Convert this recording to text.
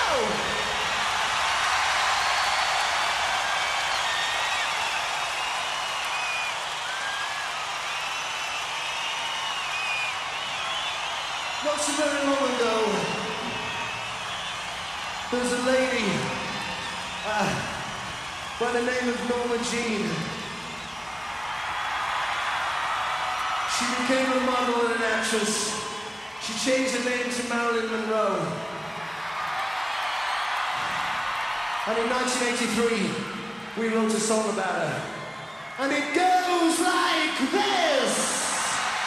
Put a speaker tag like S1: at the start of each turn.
S1: Not so very long ago, there was a lady by the name of Norma Jean. She became a model and an actress. She changed her name to Marilyn Monroe. And in 1983, we wrote a song about her. And it goes like this!